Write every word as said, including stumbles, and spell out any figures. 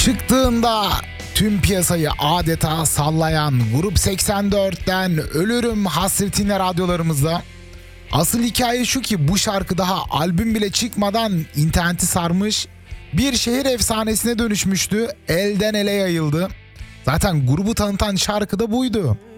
Çıktığında tüm piyasayı adeta sallayan Grup seksen dörtten Ölürüm hasretiyle radyolarımızda. Asıl hikaye şu ki bu şarkı daha albüm bile çıkmadan interneti sarmış, bir şehir efsanesine dönüşmüştü, elden ele yayıldı. Zaten grubu tanıtan şarkı da buydu.